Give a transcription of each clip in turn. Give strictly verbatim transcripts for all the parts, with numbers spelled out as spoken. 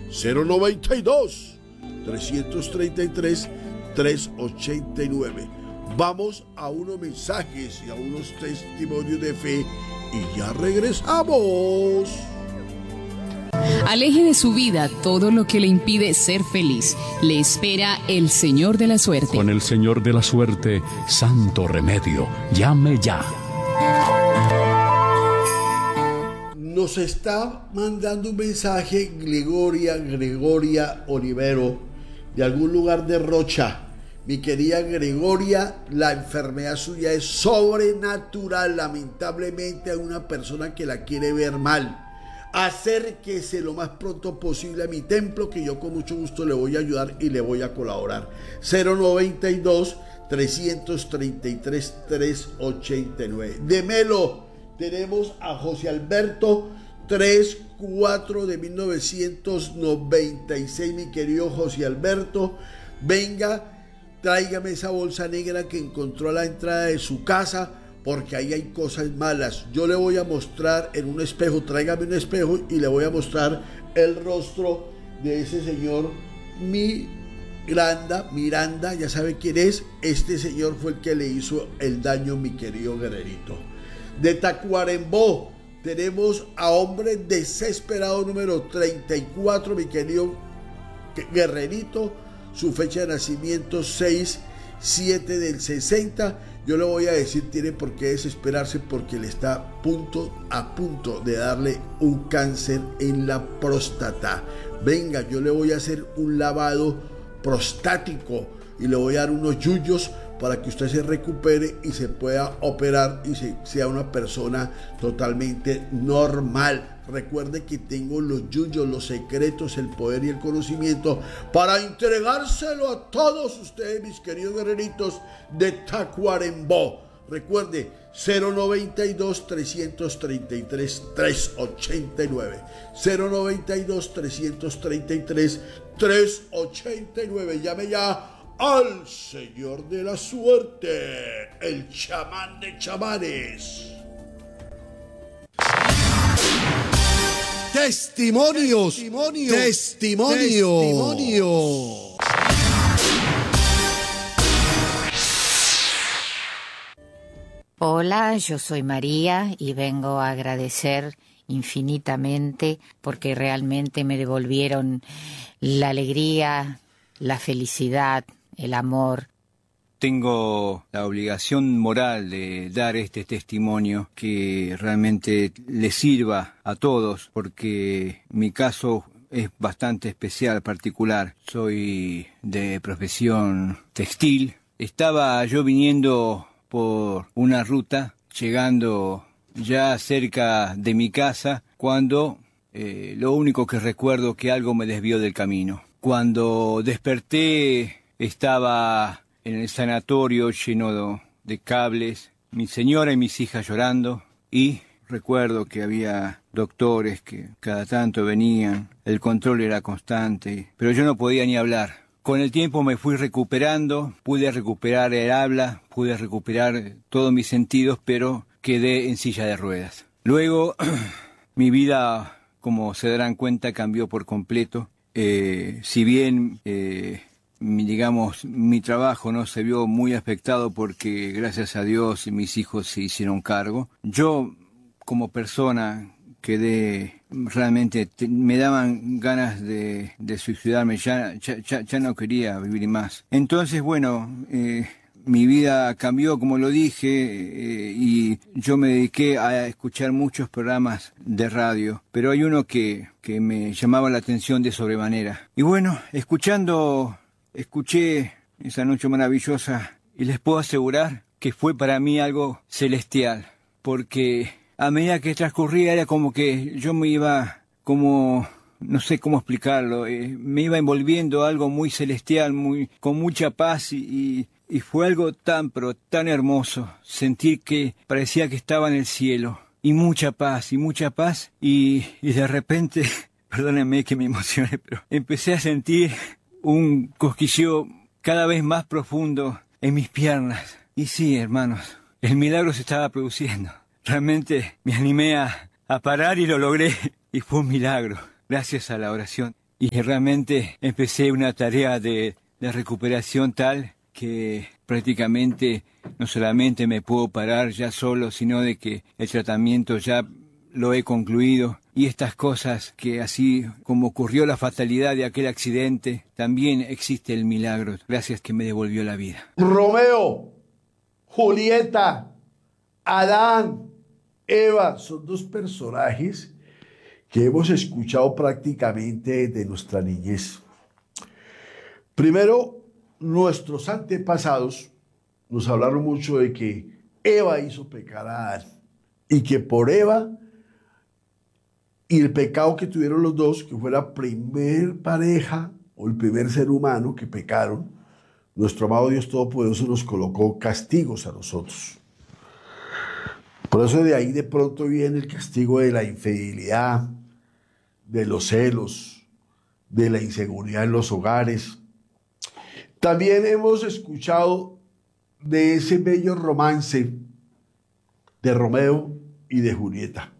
cero noventa y dos, trescientos treinta y tres, trescientos ochenta y nueve. Vamos a unos mensajes y a unos testimonios de fe y ya regresamos. Aleje de su vida todo lo que le impide ser feliz. Le espera el Señor de la Suerte. Con el Señor de la Suerte, santo remedio. Llame ya. Nos está mandando un mensaje Gregoria, Gregoria Olivero, de algún lugar de Rocha. Mi querida Gregoria, la enfermedad suya es sobrenatural. Lamentablemente hay una persona que la quiere ver mal. Acérquese lo más pronto posible a mi templo, que yo con mucho gusto le voy a ayudar y le voy a colaborar. cero noventa y dos, trescientos treinta y tres, trescientos ochenta y nueve. De Melo tenemos a José Alberto, tres cuatro de mil novecientos noventa y seis. Mi querido José Alberto, venga, tráigame esa bolsa negra que encontró a la entrada de su casa, porque ahí hay cosas malas. Yo le voy a mostrar en un espejo, tráigame un espejo y le voy a mostrar el rostro de ese señor Miranda, Miranda, ya sabe quién es. Este señor fue el que le hizo el daño, mi querido guerrerito. De Tacuarembó tenemos a hombre desesperado número treinta y cuatro, mi querido guerrerito, su fecha de nacimiento seis siete del sesenta. Yo le voy a decir, tiene por qué desesperarse, porque le está a punto, a punto de darle un cáncer en la próstata. Venga, yo le voy a hacer un lavado prostático y le voy a dar unos yuyos para que usted se recupere y se pueda operar y se, sea una persona totalmente normal. Recuerde que tengo los yuyos, los secretos, el poder y el conocimiento para entregárselo a todos ustedes, mis queridos guerreritos de Tacuarembó. Recuerde, cero noventa y dos, trescientos treinta y tres, trescientos ochenta y nueve. cero noventa y dos, trescientos treinta y tres, trescientos ochenta y nueve. Llame ya al Señor de la Suerte, el chamán de chamanes. Testimonios, testimonios, testimonios. testimonios. Hola, yo soy María y vengo a agradecer infinitamente porque realmente me devolvieron la alegría, la felicidad, el amor. Tengo la obligación moral de dar este testimonio que realmente le sirva a todos, porque mi caso es bastante especial, particular. Soy de profesión textil. Estaba yo viniendo por una ruta, llegando ya cerca de mi casa, cuando eh, lo único que recuerdo que algo me desvió del camino. Cuando desperté estaba en el sanatorio lleno de cables, mi señora y mis hijas llorando, y recuerdo que había doctores que cada tanto venían, el control era constante, pero yo no podía ni hablar. Con el tiempo me fui recuperando, pude recuperar el habla, pude recuperar todos mis sentidos, pero quedé en silla de ruedas. Luego, mi vida, como se darán cuenta, cambió por completo. Eh, si bien... Eh, Mi, digamos, mi trabajo no se vio muy afectado porque, gracias a Dios, mis hijos se hicieron cargo. Yo, como persona, quedé realmente, te, me daban ganas de, de suicidarme, ya, ya, ya, ya no quería vivir más. Entonces, bueno, eh, mi vida cambió, como lo dije, eh, y yo me dediqué a escuchar muchos programas de radio, pero hay uno que, que me llamaba la atención de sobremanera. Y bueno, escuchando... Escuché esa noche maravillosa y les puedo asegurar que fue para mí algo celestial, porque a medida que transcurría era como que yo me iba, como, no sé cómo explicarlo, eh, me iba envolviendo algo muy celestial, muy, con mucha paz y, y, y fue algo tan, pero tan hermoso, sentir que parecía que estaba en el cielo, y mucha paz, y mucha paz, y, y de repente, perdónenme que me emocioné, pero empecé a sentir un cosquilleo cada vez más profundo en mis piernas. Y sí, hermanos, el milagro se estaba produciendo. Realmente me animé a, a parar y lo logré. Y fue un milagro, gracias a la oración y realmente empecé una tarea de, de recuperación tal que prácticamente no solamente me puedo parar ya solo, sino de que el tratamiento ya lo he concluido. Y estas cosas que así como ocurrió la fatalidad de aquel accidente, también existe el milagro. Gracias que me devolvió la vida. Romeo, Julieta, Adán, Eva, son dos personajes que hemos escuchado prácticamente desde nuestra niñez. Primero, nuestros antepasados nos hablaron mucho de que Eva hizo pecar a Adán y que por Eva y el pecado que tuvieron los dos, que fue la primer pareja o el primer ser humano que pecaron, nuestro amado Dios Todopoderoso nos colocó castigos a nosotros. Por eso de ahí de pronto viene el castigo de la infidelidad, de los celos, de la inseguridad en los hogares. También hemos escuchado de ese bello romance de Romeo y de Julieta.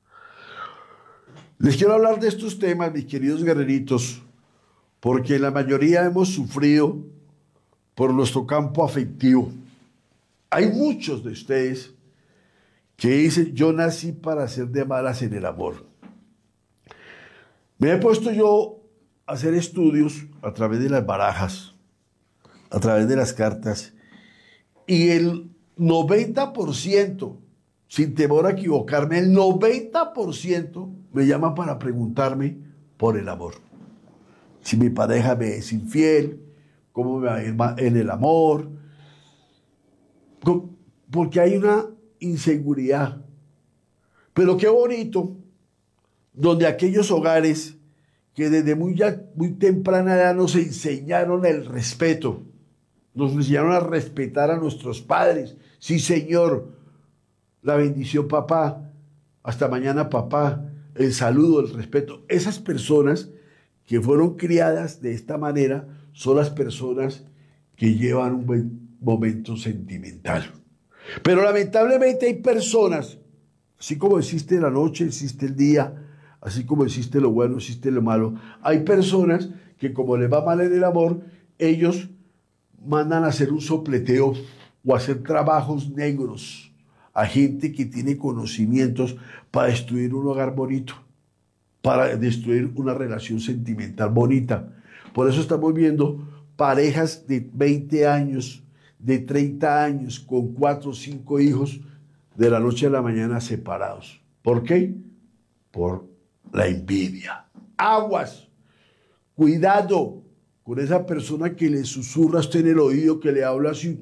Les quiero hablar de estos temas, mis queridos guerreritos, porque la mayoría hemos sufrido por nuestro campo afectivo. Hay muchos de ustedes que dicen, yo nací para ser de malas en el amor. Me he puesto yo a hacer estudios a través de las barajas, a través de las cartas, y el noventa por ciento, sin temor a equivocarme, el noventa por ciento me llama para preguntarme por el amor. Si mi pareja me es infiel, cómo me va a ir en el amor, porque hay una inseguridad. Pero qué bonito, donde aquellos hogares que desde muy, ya, muy temprana edad nos enseñaron el respeto, nos enseñaron a respetar a nuestros padres. Sí, Señor, la bendición, papá, hasta mañana, papá, el saludo, el respeto. Esas personas que fueron criadas de esta manera son las personas que llevan un buen momento sentimental. Pero lamentablemente hay personas, así como existe la noche, existe el día, así como existe lo bueno, existe lo malo, hay personas que como les va mal en el amor, ellos mandan a hacer un sopleteo o a hacer trabajos negros a gente que tiene conocimientos para destruir un hogar bonito, para destruir una relación sentimental bonita. Por eso estamos viendo parejas de veinte años, de treinta años, con cuatro o cinco hijos, de la noche a la mañana separados. ¿Por qué? Por la envidia. Aguas, cuidado con esa persona que le susurra a usted en el oído, que le habla así,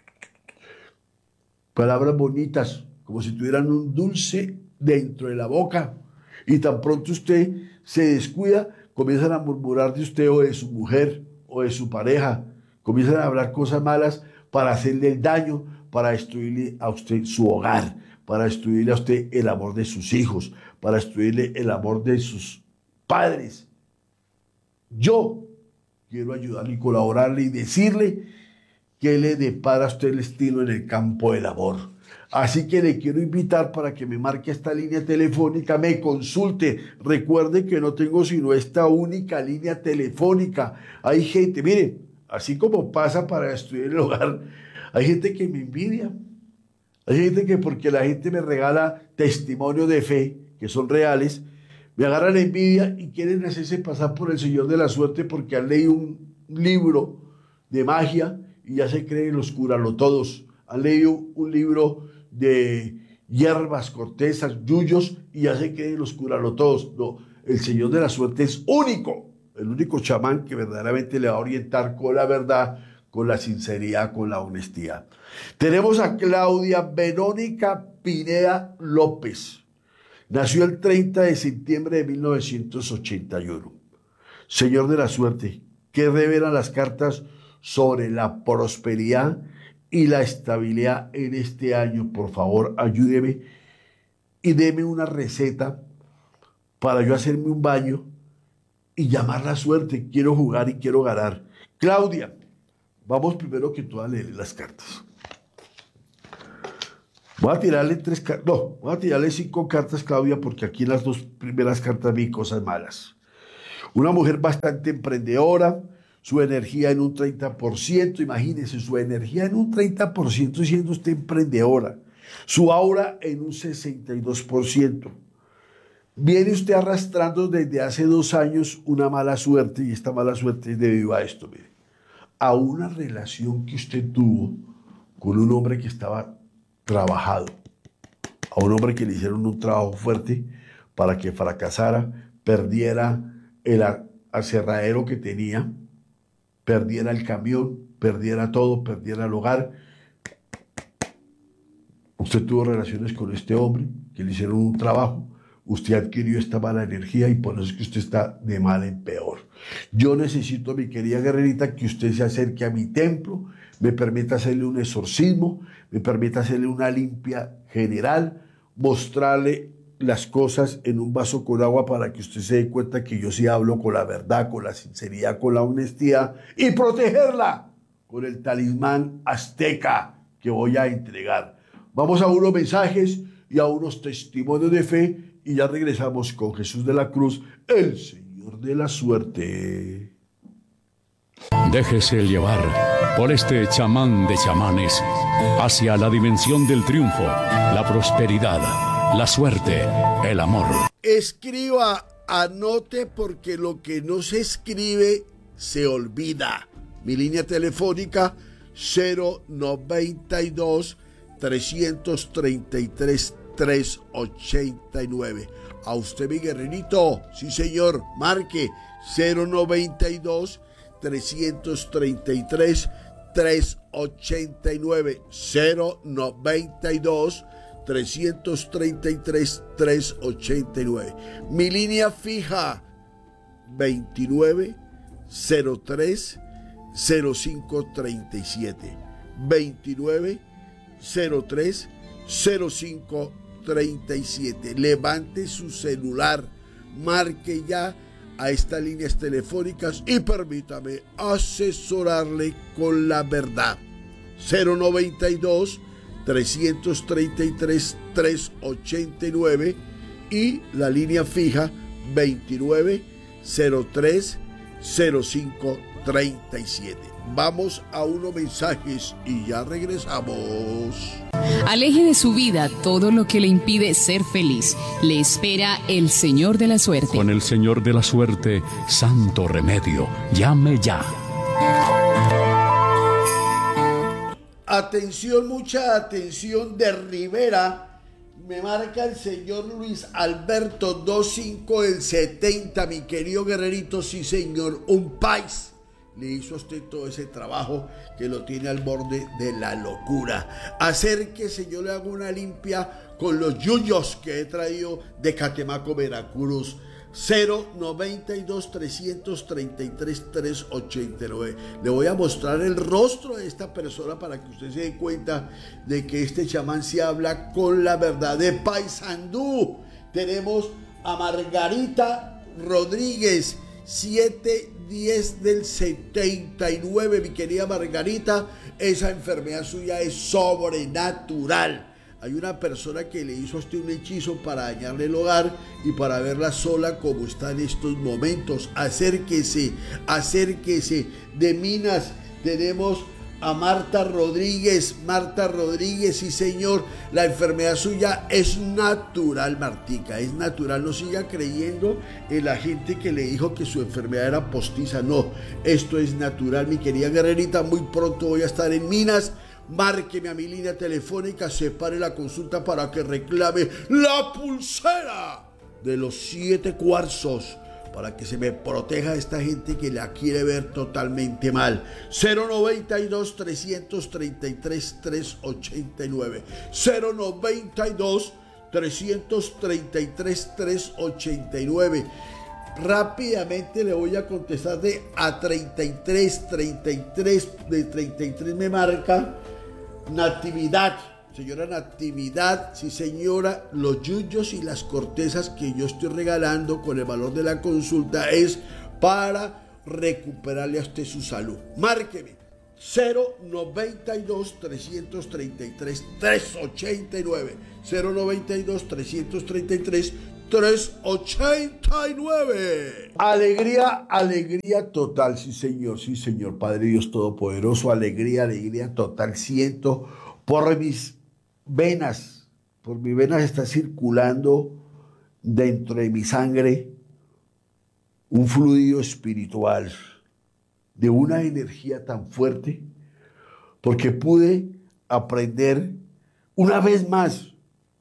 palabras bonitas, como si tuvieran un dulce dentro de la boca, y tan pronto usted se descuida, comienzan a murmurar de usted o de su mujer o de su pareja, comienzan a hablar cosas malas para hacerle el daño, para destruirle a usted su hogar, para destruirle a usted el amor de sus hijos, para destruirle el amor de sus padres. Yo quiero ayudarle y colaborarle y decirle que le depara a usted el destino en el campo del amor. Así que le quiero invitar para que me marque esta línea telefónica, me consulte. Recuerde que no tengo sino esta única línea telefónica. Hay gente, mire, así como pasa para destruir el hogar, hay gente que me envidia. Hay gente que porque la gente me regala testimonios de fe, que son reales, me agarran envidia y quieren hacerse pasar por el Señor de la Suerte porque han leído un libro de magia y ya se creen los curalotodos. Han leído un libro de hierbas, cortezas, yuyos y ya se creen los curalotodos. No, el Señor de la Suerte es único, el único chamán que verdaderamente le va a orientar con la verdad, con la sinceridad, con la honestidad. Tenemos a Claudia Verónica Pineda López. Nació el treinta de septiembre de mil novecientos ochenta y uno. Señor de la Suerte, ¿qué revelan las cartas sobre la prosperidad y la estabilidad en este año? Por favor, ayúdeme y deme una receta para yo hacerme un baño y llamar la suerte. Quiero jugar y quiero ganar. Claudia, vamos primero que todo a leer las cartas. Voy a tirarle tres cartas, no, voy a tirarle cinco cartas, Claudia, porque aquí en las dos primeras cartas vi cosas malas. Una mujer bastante emprendedora, su energía en un treinta por ciento, imagínese, su energía en un treinta por ciento siendo usted emprendedora, su aura en un sesenta y dos por ciento. Viene usted arrastrando desde hace dos años una mala suerte, y esta mala suerte es debido a esto, mire, a una relación que usted tuvo con un hombre que estaba trabajado, a un hombre que le hicieron un trabajo fuerte para que fracasara, perdiera el aserradero que tenía, perdiera el camión, perdiera todo, perdiera el hogar. Usted tuvo relaciones con este hombre que le hicieron un trabajo, usted adquirió esta mala energía y por eso es que usted está de mal en peor. Yo necesito, mi querida guerrerita, que usted se acerque a mi templo, me permita hacerle un exorcismo, me permita hacerle una limpia general, mostrarle las cosas en un vaso con agua para que usted se dé cuenta que yo sí hablo con la verdad, con la sinceridad, con la honestidad, y protegerla con el talismán azteca que voy a entregar. Vamos a unos mensajes y a unos testimonios de fe y ya regresamos con Jesús de la Cruz, el Señor de la Suerte. Déjese llevar por este chamán de chamanes hacia la dimensión del triunfo, la prosperidad, la suerte, el amor. Escriba, anote, porque lo que no se escribe se olvida. Mi línea telefónica cero noventa y dos, trescientos treinta y tres, trescientos ochenta y nueve. A usted, mi guerrerito, sí señor, marque cero noventa y dos, trescientos treinta y tres, trescientos ochenta y nueve, cero noventa y dos, trescientos treinta y tres, trescientos ochenta y nueve. Mi línea fija veintinueve, cero tres, cero cinco treinta y siete, veintinueve, cero tres, cero cinco treinta y siete. Levante su celular, marque ya a estas líneas telefónicas y permítame asesorarle con la verdad. cero noventa y dos, trescientos treinta y tres, trescientos ochenta y nueve y la línea fija veintinueve, cero tres, cero cinco treinta y siete. Vamos a unos mensajes y ya regresamos. Aleje de su vida todo lo que le impide ser feliz. Le espera el Señor de la Suerte. Con el Señor de la Suerte, santo remedio. Llame ya. Atención, mucha atención de Rivera. Me marca el señor Luis Alberto veinticinco del setenta, mi querido guerrerito, sí señor, un país. Le hizo a usted todo ese trabajo que lo tiene al borde de la locura. Acérquese, yo le hago una limpia con los yuyos que he traído de Catemaco, Veracruz. cero noventa y dos, trescientos treinta y tres, trescientos ochenta y nueve. Le voy a mostrar el rostro de esta persona para que usted se dé cuenta de que este chamán se habla con la verdad. De Paysandú tenemos a Margarita Rodríguez, siete diez del setenta y nueve, mi querida Margarita. Esa enfermedad suya es sobrenatural. Hay una persona que le hizo a usted un hechizo para dañarle el hogar y para verla sola como está en estos momentos. Acérquese, acérquese. De Minas tenemos a Marta Rodríguez. Marta Rodríguez, sí señor, la enfermedad suya es natural, Martica, es natural. No siga creyendo en la gente que le dijo que su enfermedad era postiza. No, esto es natural, mi querida guerrerita. Muy pronto voy a estar en Minas. Márqueme a mi línea telefónica, separe la consulta para que reclame la pulsera de los siete cuarzos, para que se me proteja esta gente que la quiere ver totalmente mal. cero noventa y dos, trescientos treinta y tres, trescientos ochenta y nueve. cero noventa y dos, trescientos treinta y tres, trescientos ochenta y nueve. Rápidamente le voy a contestar de a treinta y tres, treinta y tres, de treinta y tres me marca Natividad. Señora Natividad, sí señora, los yuyos y las cortezas que yo estoy regalando con el valor de la consulta es para recuperarle a usted su salud. Márqueme cero noventa y dos, trescientos treinta y tres, trescientos ochenta y nueve, cero noventa y dos, trescientos treinta y tres, trescientos ochenta y nueve. Alegría, alegría total, sí señor, sí señor, Padre Dios Todopoderoso, alegría, alegría total siento por mis venas, por mis venas está circulando dentro de mi sangre un fluido espiritual de una energía tan fuerte, porque pude aprender una vez más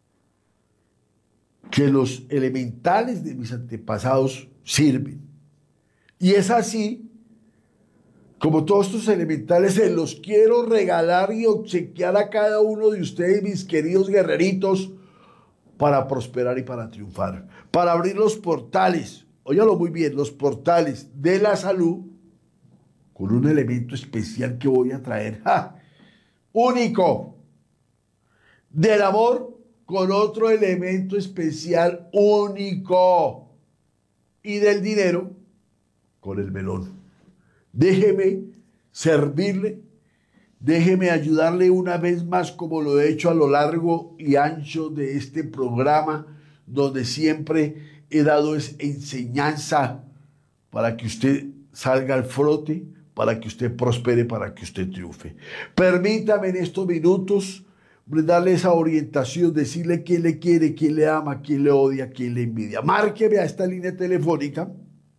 que los elementales de mis antepasados sirven. Y es así como todos estos elementales se los quiero regalar y obsequiar a cada uno de ustedes, mis queridos guerreritos, para prosperar y para triunfar, para abrir los portales, óyalo muy bien, los portales de la salud, con un elemento especial que voy a traer, ¡ja! Único, del amor, con otro elemento especial único, y del dinero, con el melón. Déjeme servirle, déjeme ayudarle una vez más, como lo he hecho a lo largo y ancho de este programa, donde siempre he dado es enseñanza para que usted salga al frote, para que usted prospere, para que usted triunfe. Permítame en estos minutos darle esa orientación, decirle quién le quiere, quién le ama, quién le odia, quién le envidia. Márqueme a esta línea telefónica.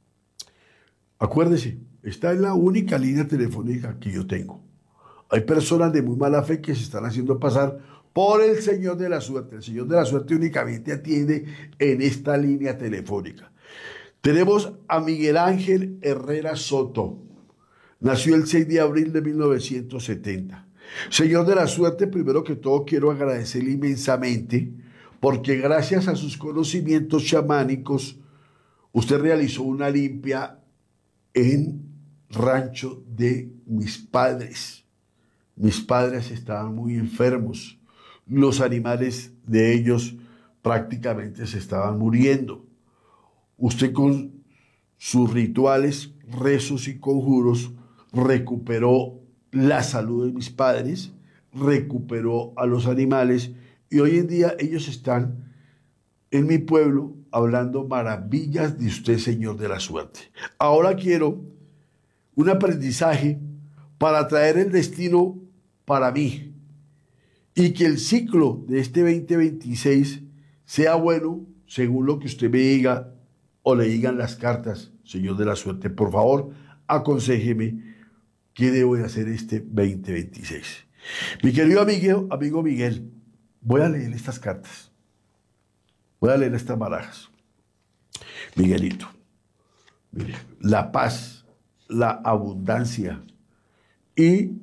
Acuérdese, esta es la única línea telefónica que yo tengo. Hay personas de muy mala fe que se están haciendo pasar por el Señor de la Suerte. El Señor de la Suerte únicamente atiende en esta línea telefónica. Tenemos a Miguel Ángel Herrera Soto. Nació el seis de abril de mil novecientos setenta. Señor de la Suerte, primero que todo quiero agradecerle inmensamente porque gracias a sus conocimientos chamánicos usted realizó una limpia en rancho de mis padres. Mis padres estaban muy enfermos. Los animales de ellos prácticamente se estaban muriendo. Usted con sus rituales, rezos y conjuros recuperó la salud de mis padres, recuperó a los animales y hoy en día ellos están en mi pueblo hablando maravillas de usted, Señor de la Suerte. Ahora quiero un aprendizaje para traer el destino para mí y que el ciclo de este veinte veintiséis sea bueno según lo que usted me diga o le digan las cartas, Señor de la Suerte. Por favor, aconséjeme qué debo de hacer este veinte veintiséis. Mi querido amigo, amigo Miguel, voy a leer estas cartas. Voy a leer estas barajas. Miguelito, mire, la paz, la abundancia y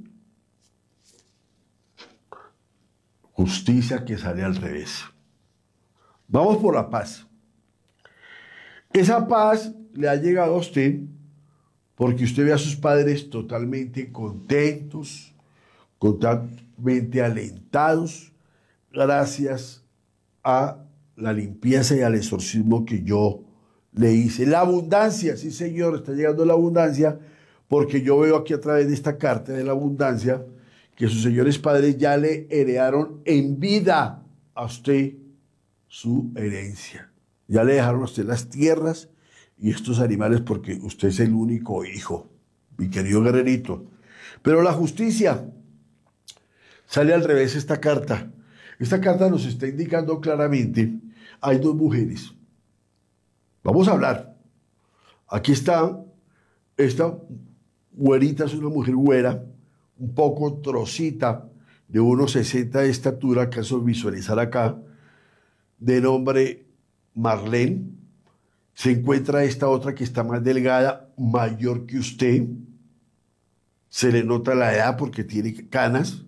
justicia que sale al revés. Vamos por la paz. Esa paz le ha llegado a usted porque usted ve a sus padres totalmente contentos, totalmente alentados, gracias a la limpieza y al exorcismo que yo le hice. La abundancia, sí señor, está llegando la abundancia, porque yo veo aquí a través de esta carta de la abundancia que sus señores padres ya le heredaron en vida a usted su herencia. Ya le dejaron a usted las tierras y estos animales porque usted es el único hijo, mi querido guerrerito. Pero la justicia, sale al revés esta carta. Esta carta nos está indicando claramente, hay dos mujeres. Vamos a hablar. Aquí está, esta güerita es una mujer güera, un poco trocita, de unos sesenta de estatura, acaso visualizar acá, de nombre Marlene. Se encuentra esta otra que está más delgada, mayor que usted. Se le nota la edad porque tiene canas,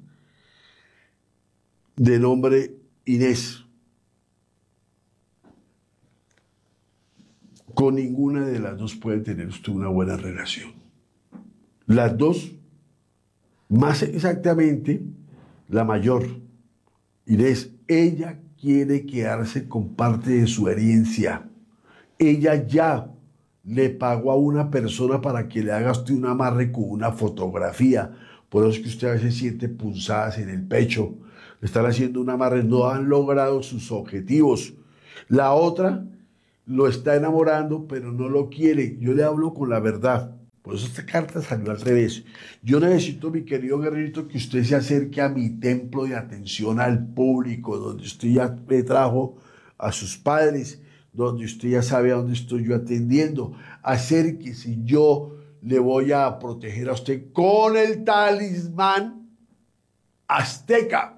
de nombre Inés. Con ninguna de las dos puede tener usted una buena relación. Las dos, más exactamente, la mayor, Inés, ella quiere quedarse con parte de su herencia. Ella ya le pagó a una persona para que le haga usted un amarre con una fotografía. Por eso es que usted a veces siente punzadas en el pecho. Le están haciendo un amarre, no han logrado sus objetivos. La otra lo está enamorando, pero no lo quiere. Yo le hablo con la verdad. Por eso esta carta salió al revés. Yo necesito, mi querido guerrerito, que usted se acerque a mi templo de atención al público, donde usted ya me trajo a sus padres, donde usted ya sabe a dónde estoy yo atendiendo. Acérquese, yo le voy a proteger a usted con el talismán azteca,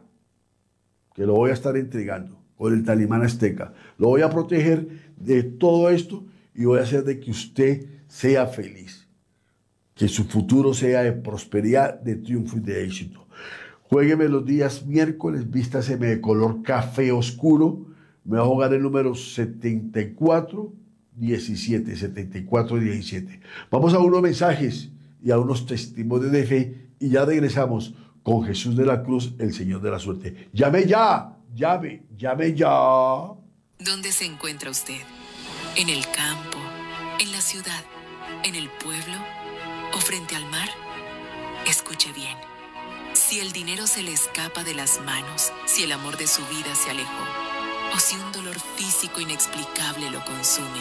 que lo voy a estar entregando, con el talismán azteca. Lo voy a proteger de todo esto y voy a hacer de que usted sea feliz. Que su futuro sea de prosperidad, de triunfo y de éxito. Juégueme los días miércoles, vístaseme de color café oscuro. Me va a jugar el número setenta y cuatro diecisiete, setenta y cuatro diecisiete. Vamos a unos mensajes y a unos testimonios de fe y ya regresamos con Jesús de la Cruz, el Señor de la Suerte. Llame ya, llame, llame ya. ¿Dónde se encuentra usted? ¿En el campo? ¿En la ciudad? ¿En el pueblo? ¿O frente al mar? Escuche bien. Si el dinero se le escapa de las manos, si el amor de su vida se alejó, o si un dolor físico inexplicable lo consume,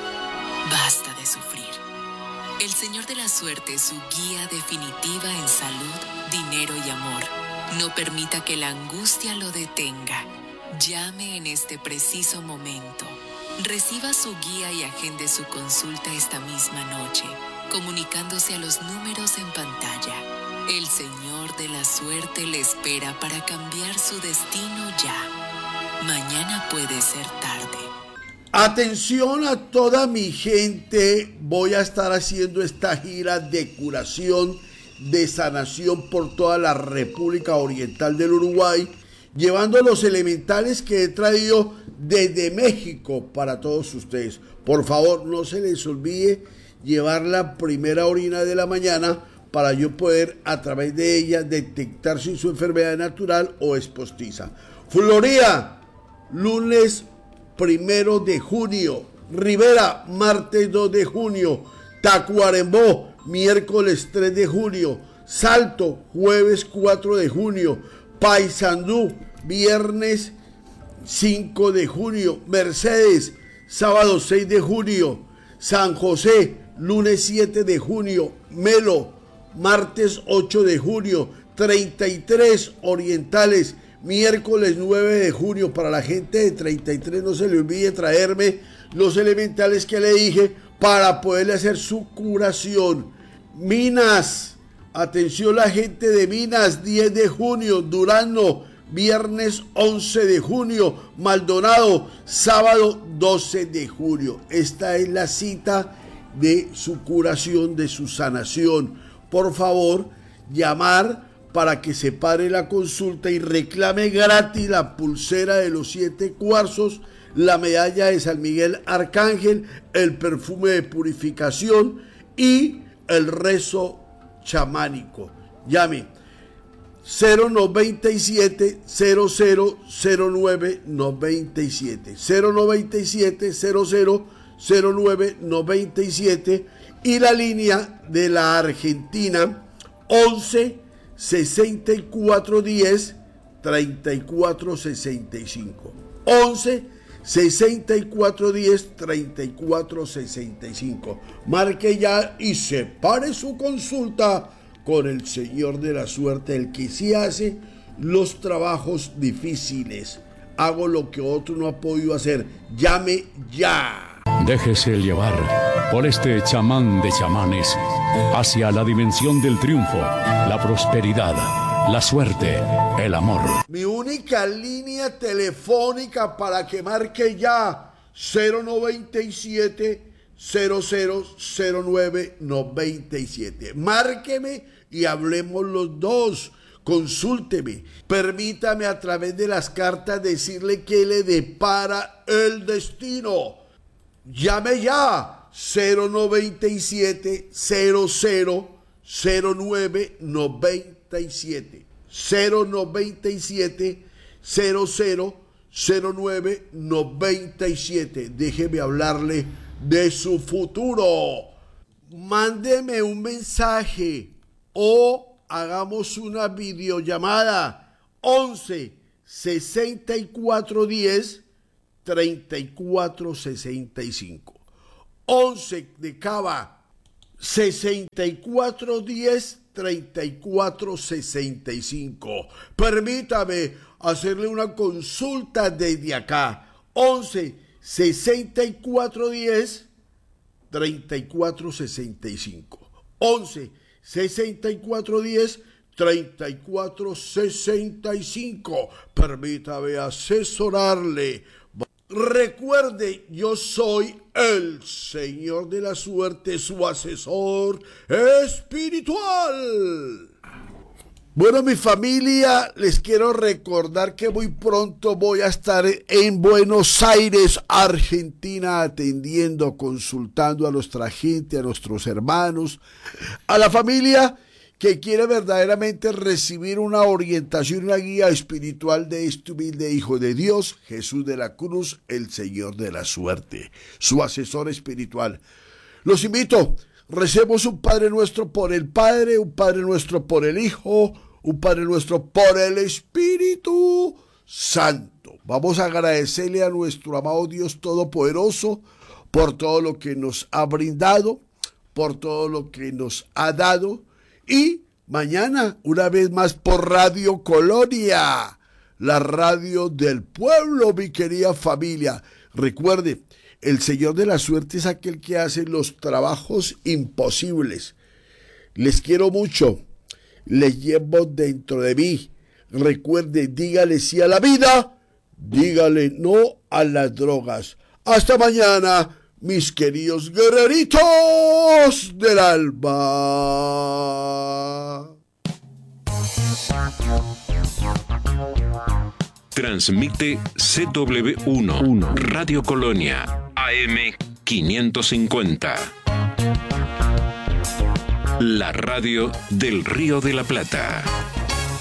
basta de sufrir. El Señor de la Suerte es su guía definitiva en salud, dinero y amor. No permita que la angustia lo detenga. Llame en este preciso momento. Reciba su guía y agende su consulta esta misma noche, comunicándose a los números en pantalla. El Señor de la Suerte le espera para cambiar su destino ya. Mañana puede ser tarde. Atención a toda mi gente, voy a estar haciendo esta gira de curación, de sanación por toda la República Oriental del Uruguay, llevando los elementales que he traído desde México para todos ustedes. Por favor, no se les olvide llevar la primera orina de la mañana para yo poder a través de ella detectar si su enfermedad es natural o es postiza. Florida, lunes primero de junio. Rivera, martes dos de junio. Tacuarembó, miércoles tres de junio. Salto, jueves cuatro de junio. Paysandú, viernes cinco de junio. Mercedes, sábado seis de junio. San José, lunes siete de junio. Melo, martes ocho de junio. treinta y tres Orientales, miércoles nueve de junio. Para la gente de treinta y tres no se le olvide traerme los elementales que le dije para poderle hacer su curación. Minas, atención la gente de Minas, diez de junio. Durazno, viernes once de junio. Maldonado, sábado doce de junio. Esta es la cita de su curación, de su sanación. Por favor, llamar para que se pare la consulta y reclame gratis la pulsera de los siete cuarzos, la medalla de San Miguel Arcángel, el perfume de purificación y el rezo chamánico. Llame cero noventa y siete, cero cero cero nueve noventa y siete, cero noventa y siete, cero cero cero nueve noventa y siete y la línea de la Argentina once sesenta y cuatro diez treinta y cuatro sesenta y cinco, once sesenta y cuatro diez treinta y cuatro sesenta y cinco. Marque ya y separe su consulta con el Señor de la Suerte, el que sí hace los trabajos difíciles. Hago lo que otro no ha podido hacer. Llame ya. Déjese llevar por este chamán de chamanes hacia la dimensión del triunfo, la prosperidad, la suerte, el amor. Mi única línea telefónica para que marque ya cero noventa y siete, cero cero cero nueve noventa y siete. Márqueme y hablemos los dos. Consúlteme. Permítame a través de las cartas decirle que le depara el destino. Llame ya cero noventa y siete, cero cero cero nueve noventa y siete, cero noventa y siete, cero cero cero nueve noventa y siete. Déjeme hablarle de su futuro. Mándeme un mensaje o hagamos una videollamada once sesenta y cuatro diez treinta y cuatro sesenta y cinco. once de Cava, sesenta y cuatro diez, treinta y cuatro sesenta y cinco. Permítame hacerle una consulta desde acá. once sesenta y cuatro diez, treinta y cuatro sesenta y cinco. once sesenta y cuatro diez, treinta y cuatro sesenta y cinco. Permítame asesorarle. Recuerde, yo soy el Señor de la Suerte, su asesor espiritual. Bueno, mi familia, les quiero recordar que muy pronto voy a estar en Buenos Aires, Argentina, atendiendo, consultando a nuestra gente, a nuestros hermanos, a la familia que quiere verdaderamente recibir una orientación, una guía espiritual de este humilde Hijo de Dios, Jesús de la Cruz, el Señor de la Suerte, su asesor espiritual. Los invito, recemos un Padre Nuestro por el Padre, un Padre Nuestro por el Hijo, un Padre Nuestro por el Espíritu Santo. Vamos a agradecerle a nuestro amado Dios Todopoderoso por todo lo que nos ha brindado, por todo lo que nos ha dado. Y mañana, una vez más, por Radio Colonia, la radio del pueblo, mi querida familia. Recuerde, el Señor de la Suerte es aquel que hace los trabajos imposibles. Les quiero mucho, les llevo dentro de mí. Recuerde, dígale sí a la vida, dígale no a las drogas. Hasta mañana, mis queridos guerreritos del alma. Transmite C W uno, Radio Colonia, A M quinientos cincuenta. La radio del Río de la Plata.